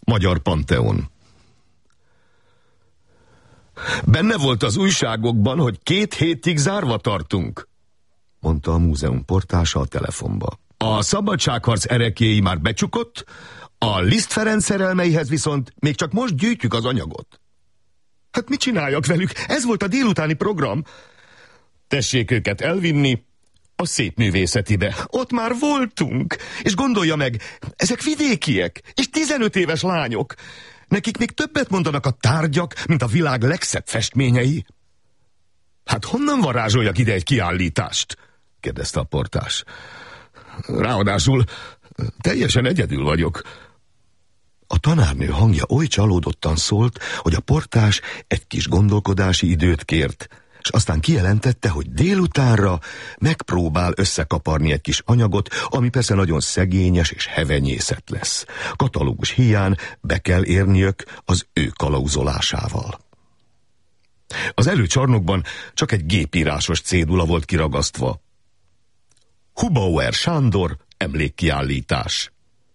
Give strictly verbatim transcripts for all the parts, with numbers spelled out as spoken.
Magyar Panteon. Benne volt az újságokban, hogy két hétig zárva tartunk, mondta a múzeum portása a telefonba. A szabadságharc erekéi már becsukott, a Liszt Ferenc szerelmeihez viszont még csak most gyűjtjük az anyagot. Hát mit csináljak velük? Ez volt a délutáni program. Tessék őket elvinni a szépművészetibe. Ott már voltunk. És gondolja meg, ezek vidékiek, és tizenöt éves lányok. Nekik még többet mondanak a tárgyak, mint a világ legszebb festményei. Hát honnan varázsoljak ide egy kiállítást? Kérdezte a portás. Ráadásul teljesen egyedül vagyok. A tanárnő hangja oly csalódottan szólt, hogy a portás egy kis gondolkodási időt kért, és aztán kijelentette, hogy délutánra megpróbál összekaparni egy kis anyagot, ami persze nagyon szegényes és hevenyészet lesz. Katalógus hiány be kell érniük az ő kalauzolásával. Az előcsarnokban csak egy gépírásos cédula volt kiragasztva. Hubauer Sándor emlékkiállítás.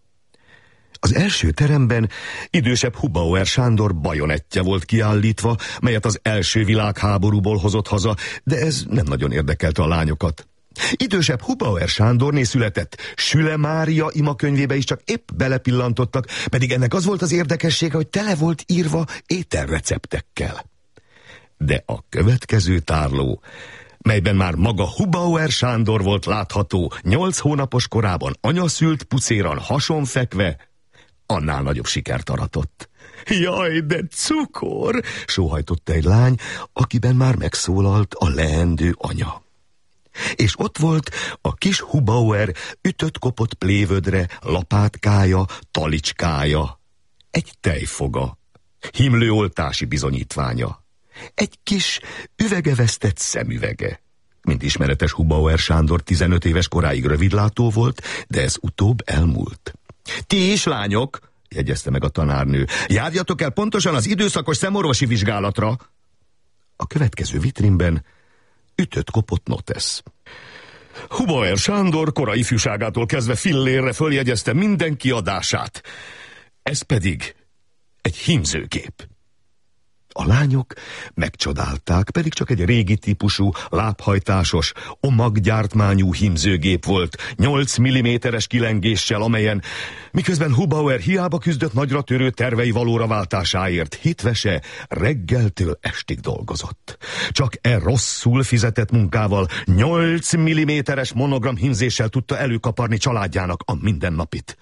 Az első teremben idősebb Hubauer Sándor bajonettje volt kiállítva, melyet az első világháborúból hozott haza, de ez nem nagyon érdekelte a lányokat. Idősebb Hubauer Sándorné született Süle Mária imakönyvébe is csak épp belepillantottak, pedig ennek az volt az érdekessége, hogy tele volt írva ételreceptekkel. De a következő tárló, melyben már maga Hubauer Sándor volt látható nyolc hónapos korában anyaszült pucéran hasonfekve, annál nagyobb sikert aratott. Jaj, de cukor! Sóhajtott egy lány, akiben már megszólalt a leendő anya. És ott volt a kis Hubauer ütött-kopott plévödre, lapátkája, talicskája, egy tejfoga, himlőoltási bizonyítványa, egy kis üvegevesztett szemüvege. Mint ismeretes, Hubauer Sándor tizenöt éves koráig rövidlátó volt, de ez utóbb elmúlt. Ti is, lányok, jegyezte meg a tanárnő, járjatok el pontosan az időszakos szemorvosi vizsgálatra. A következő vitrínben ütött-kopott notesz. Hubauer Sándor korai ifjúságától kezdve fillérre följegyezte minden kiadását. Ez pedig egy hímzőgép. A lányok megcsodálták, pedig csak egy régi típusú, lábhajtásos, omaggyártmányú hímzőgép volt, nyolc milliméteres kilengéssel, amelyen, miközben Hubauer hiába küzdött nagyra törő tervei valóra váltásáért, hitvese reggeltől estig dolgozott. Csak e rosszul fizetett munkával nyolc milliméteres monogram hímzéssel tudta előkaparni családjának a mindennapit.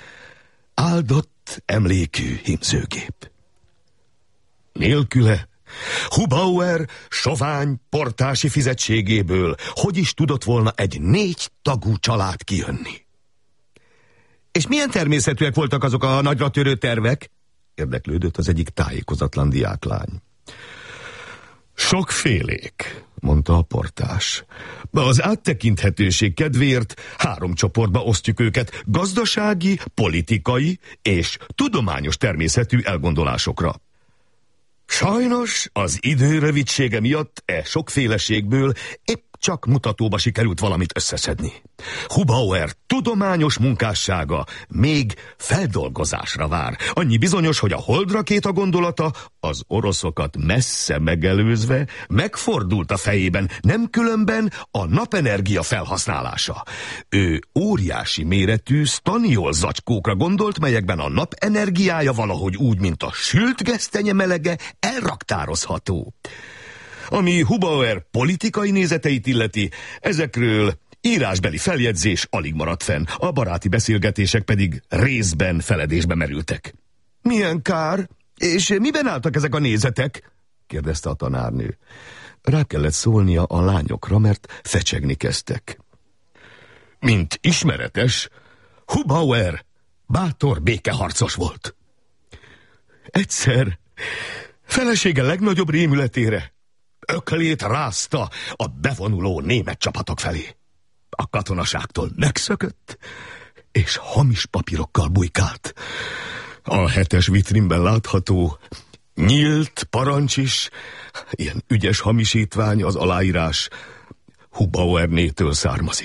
Áldott emlékű hímzőgép. Nélküle Hubauer sovány portási fizetségéből hogy is tudott volna egy négy tagú család kijönni? És milyen természetűek voltak azok a nagyra törő tervek? Érdeklődött az egyik tájékozatlan diáklány. Sokfélék, mondta a portás. Az áttekinthetőség kedvéért három csoportba osztjuk őket: gazdasági, politikai és tudományos természetű elgondolásokra. Sajnos az idő rövidsége miatt e sokféleségből épp csak mutatóba sikerült valamit összeszedni. Hubauer tudományos munkássága még feldolgozásra vár. Annyi bizonyos, hogy a holdrakéta gondolata az oroszokat messze megelőzve megfordult a fejében, nem különben a napenergia felhasználása. Ő óriási méretű sztaniol zacskókra gondolt, melyekben a napenergiája valahogy úgy, mint a sült gesztenye melege, elraktározható. Ami Hubauer politikai nézeteit illeti, ezekről írásbeli feljegyzés alig maradt fenn, a baráti beszélgetések pedig részben feledésbe merültek. Milyen kár? És miben álltak ezek a nézetek? Kérdezte a tanárnő. Rá kellett szólnia a lányokra, mert fecsegni kezdtek. Mint ismeretes, Hubauer bátor békeharcos volt. Egyszer felesége legnagyobb rémületére öklét rázta a bevonuló német csapatok felé. A katonaságtól megszökött, és hamis papírokkal bujkált. A hetes vitrínben látható nyílt parancs is, ilyen ügyes hamisítvány, az aláírás Hubauernétől származik.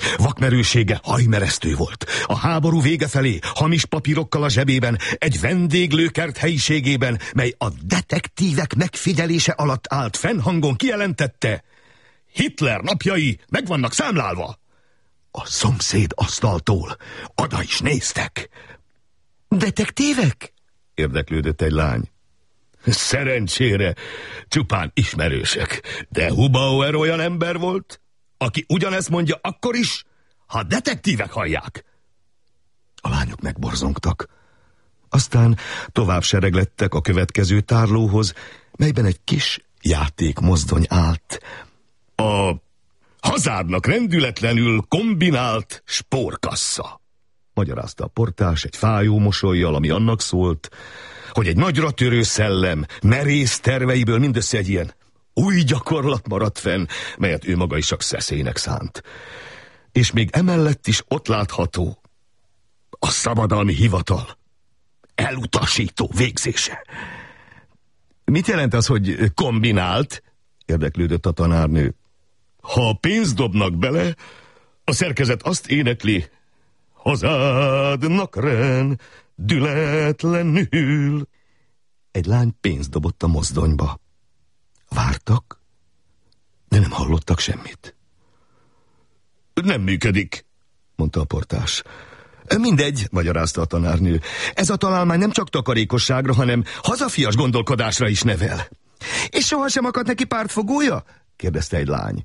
Vakmerősége hajmeresztő volt. A háború vége felé hamis papírokkal a zsebében, egy vendéglőkert helyiségében, mely a detektívek megfigyelése alatt állt fennhangon kijelentette: Hitler napjai meg vannak számlálva. A szomszéd asztaltól oda is néztek. Detektívek? Érdeklődött egy lány. Szerencsére csupán ismerősek, de Hubauer olyan ember volt, aki ugyanezt mondja akkor is, ha detektívek hallják. A lányok megborzongtak. Aztán tovább sereglettek a következő tárlóhoz, melyben egy kis játékmozdony állt. A hazárnak rendületlenül kombinált spórkassa, magyarázta a portás egy fájó mosollyal, ami annak szólt, hogy egy nagyra törő szellem merész terveiből mindössze egy ilyen új gyakorlat maradt fenn, melyet ő maga is csak szeszélynek szánt. És még emellett is ott látható a szabadalmi hivatal elutasító végzése. Mit jelent az, hogy kombinált? Érdeklődött a tanárnő. Ha pénzt dobnak bele, a szerkezet azt énekli: hazádnak rendületlenül. Egy lány pénzt dobott a mozdonyba. Vártak, de nem hallottak semmit. Nem működik, mondta a portás. Mindegy, magyarázta a tanárnő. Ez a találmány nem csak takarékosságra, hanem hazafias gondolkodásra is nevel. És sohasem akadt neki pártfogója? kérdezte egy lány.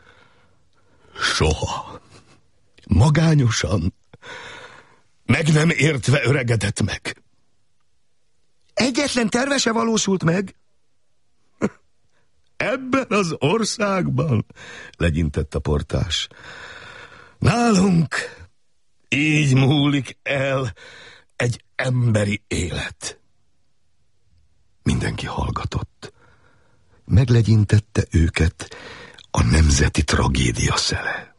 Soha. Magányosan, meg nem értve öregedett meg. Egyetlen terve se valósult meg? Ebben az országban, legyintett a portás. Nálunk így múlik el egy emberi élet. Mindenki hallgatott. Meglegyintette őket a nemzeti tragédia szele.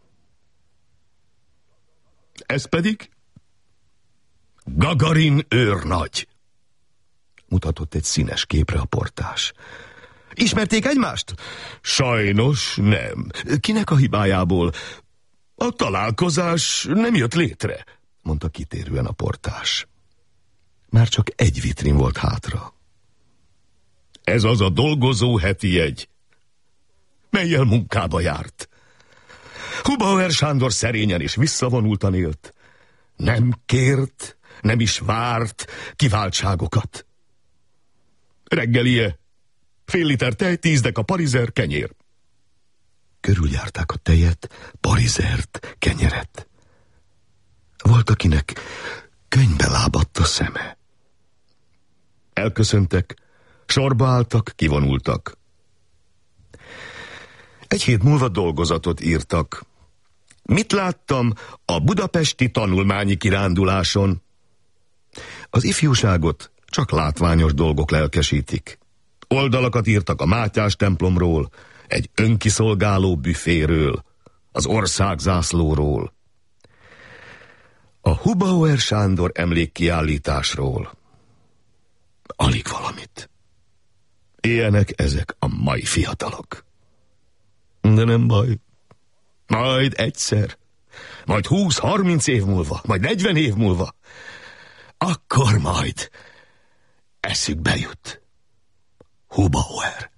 Ez pedig Gagarin őrnagy, mutatott egy színes képre a portás. Ismerték egymást? Sajnos nem. Kinek a hibájából? A találkozás nem jött létre, mondta kitérően a portás. Már csak egy vitrin volt hátra. Ez az a dolgozó heti jegy, mellyel munkába járt. Hubauer Sándor szerényen és visszavonultan élt. Nem kért, nem is várt kiváltságokat. Reggelie, fél liter tej, tíz deka parizer, kenyér. Körüljárták a tejet, parizert, kenyeret. Volt, akinek könnybe lábadt a szeme. Elköszöntek, sorba álltak, kivonultak. Egy hét múlva dolgozatot írtak. Mit láttam a budapesti tanulmányi kiránduláson? Az ifjúságot csak látványos dolgok lelkesítik. Oldalakat írtak a Mátyás templomról, egy önkiszolgáló büféről, az országzászlóról, a Hubauer Sándor emlékkiállításról. Alig valamit. Ilyenek ezek a mai fiatalok. De nem baj. Majd egyszer, majd húsz-harminc év múlva, majd negyven év múlva, akkor majd eszükbe jut Hubauer.